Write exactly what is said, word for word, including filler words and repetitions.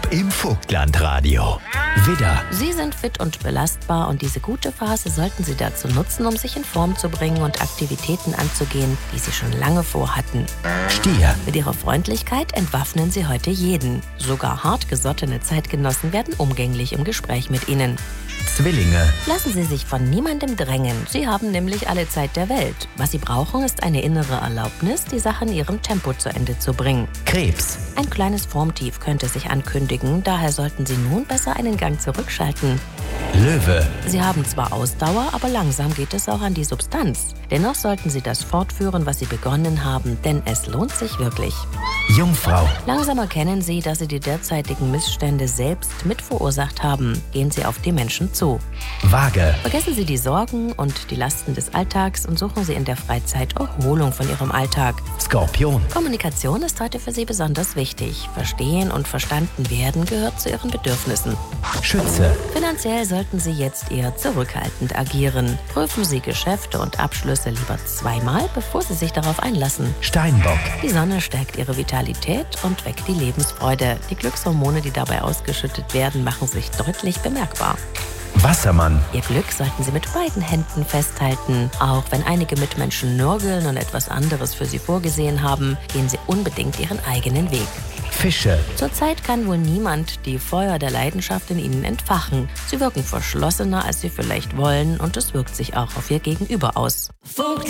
Horoskop im Vogtlandradio. Widder, Sie sind fit und belastbar und diese gute Phase sollten Sie dazu nutzen, um sich in Form zu bringen und Aktivitäten anzugehen, die Sie schon lange vorhatten. Stier, Mit Ihrer Freundlichkeit entwaffnen Sie heute jeden. Sogar hartgesottene Zeitgenossen werden umgänglich im Gespräch mit Ihnen. Zwillinge, Lassen Sie sich von niemandem drängen. Sie haben nämlich alle Zeit der Welt. Was Sie brauchen, ist eine innere Erlaubnis, die Sache in Ihrem Tempo zu Ende zu bringen. Krebs, Ein kleines Formtief könnte sich ankündigen, daher sollten Sie nun besser einen Gang zurückschalten. Löwe, Sie haben zwar Ausdauer, aber langsam geht es auch an die Substanz. Dennoch sollten Sie das fortführen, was Sie begonnen haben, denn es lohnt sich wirklich. Jungfrau, Langsam erkennen Sie, dass Sie die derzeitigen Missstände selbst mit verursacht haben. Gehen Sie auf die Menschen zu. Waage, Vergessen Sie die Sorgen und die Lasten des Alltags und suchen Sie in der Freizeit Erholung von Ihrem Alltag. Skorpion, Kommunikation ist heute für Sie besonders wichtig. Verstehen und verstanden werden gehört zu Ihren Bedürfnissen. Schütze, Finanziell sollten Sie jetzt eher zurückhaltend agieren. Prüfen Sie Geschäfte und Abschlüsse lieber zweimal, bevor Sie sich darauf einlassen. Steinbock, Die Sonne stärkt Ihre Vitalität und weckt die Lebensfreude. Die Glückshormone, die dabei ausgeschüttet werden, machen sich deutlich bemerkbar. Wassermann, Ihr Glück sollten Sie mit beiden Händen festhalten. Auch wenn einige Mitmenschen nörgeln und etwas anderes für Sie vorgesehen haben, gehen Sie unbedingt Ihren eigenen Weg. Fische, Zurzeit kann wohl niemand die Feuer der Leidenschaft in Ihnen entfachen. Sie wirken verschlossener, als Sie vielleicht wollen, und es wirkt sich auch auf Ihr Gegenüber aus.